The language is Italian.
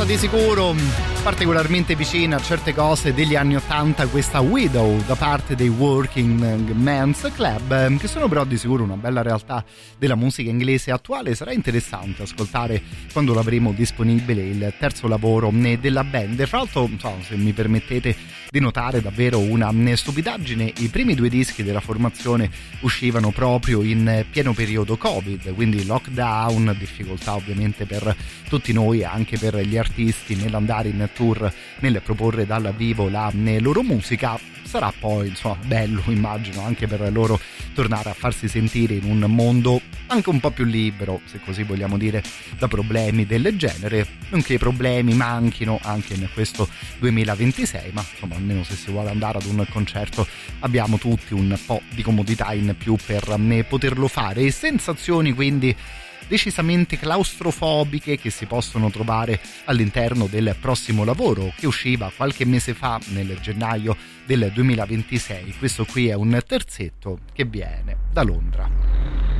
resta di sicuro particolarmente vicina a certe cose degli anni 80 questa Widow da parte dei Working Men's Club, che sono però di sicuro una bella realtà della musica inglese attuale. Sarà interessante ascoltare quando l'avremo disponibile il terzo lavoro della band. Fra l'altro, se mi permettete di notare davvero una stupidaggine, i primi due dischi della formazione uscivano proprio in pieno periodo Covid, quindi lockdown, difficoltà ovviamente per tutti noi, anche per gli artisti nell'andare in tour, nel proporre dal vivo la loro musica. Sarà poi bello, immagino, anche per loro tornare a farsi sentire in un mondo anche un po' più libero, se così vogliamo dire, da problemi del genere. Non che i problemi manchino anche in questo 2026, ma insomma, almeno se si vuole andare ad un concerto abbiamo tutti un po' di comodità in più per poterlo fare. E sensazioni quindi decisamente claustrofobiche che si possono trovare all'interno del prossimo lavoro che usciva qualche mese fa, nel gennaio del 2026. Questo qui è un terzetto che viene da Londra.